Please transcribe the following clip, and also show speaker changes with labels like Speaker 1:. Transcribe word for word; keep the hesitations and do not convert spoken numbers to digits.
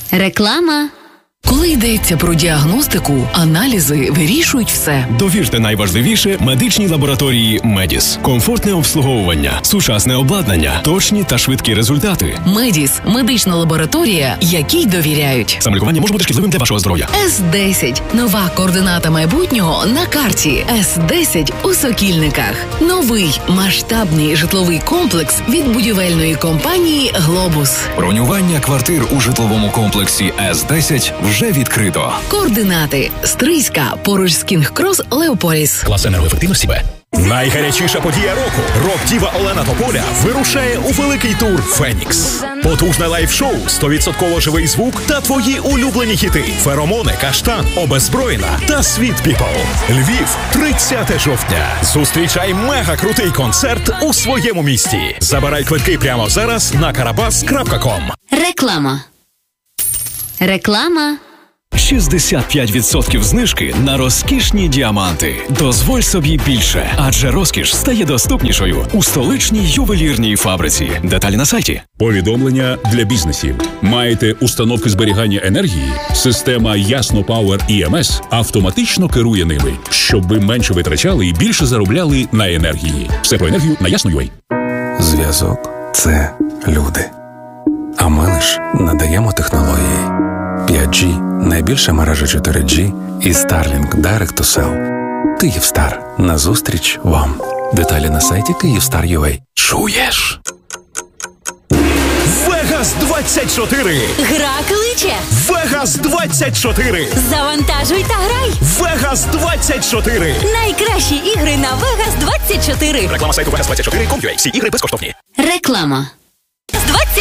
Speaker 1: Реклама.
Speaker 2: Коли йдеться про діагностику, аналізи вирішують все.
Speaker 3: Довірте найважливіше медичній лабораторії «Медіс». Комфортне обслуговування, сучасне обладнання, точні та швидкі результати.
Speaker 2: «Медіс» – медична лабораторія, якій довіряють.
Speaker 3: Самолікування може бути шкідливим для вашого здоров'я.
Speaker 2: Ес десять – нова координата майбутнього на карті. Ес десять у Сокільниках. Новий масштабний житловий комплекс від будівельної компанії «Глобус».
Speaker 4: Бронювання квартир у житловому комплексі Ес десять вже відкрито.
Speaker 2: Координати. Стрийська, поруч з Кінг-Крос, Леополіс.
Speaker 5: Клас енергоефективності Б. Найгарячіша подія року. Рок-діва Олена Тополя вирушає у великий тур «Фенікс». Потужне лайв-шоу, сто відсотків живий звук та твої улюблені хіти «Феромони», «Каштан», «Обезброєна» та «Світ Піпл». Львів, тридцяте жовтня. Зустрічай мега-крутий концерт у своєму місті. Забирай квитки прямо зараз на карабас крапка ком.
Speaker 1: Реклама. Реклама.
Speaker 3: шістдесят п'ять відсотків знижки на розкішні діаманти. Дозволь собі більше, адже розкіш стає доступнішою у столичній ювелірній фабриці. Деталі на сайті.
Speaker 6: Повідомлення для бізнесів. Маєте установки зберігання енергії? Система Ясно Power і ем ес автоматично керує ними, щоб ви менше витрачали і більше заробляли на енергії. Все про енергію на ясно точка ю а.
Speaker 7: Зв'язок – це люди. А ми лиш надаємо технології. п'ять джі – найбільша мережа чотири джі і Starlink Direct to Cell. Київстар. Назустріч вам. Деталі на сайті Київстар крапка ю а. Чуєш?
Speaker 5: Вегас двадцять чотири.
Speaker 8: Гра кличе.
Speaker 5: Вегас двадцять чотири.
Speaker 8: Завантажуй та грай.
Speaker 5: Вегас двадцять чотири.
Speaker 8: Найкращі ігри на Вегас двадцять чотири.
Speaker 5: Реклама сайту вегас двадцять чотири крапка ком крапка ю а. Всі ігри безкоштовні.
Speaker 1: Реклама.
Speaker 8: двадцять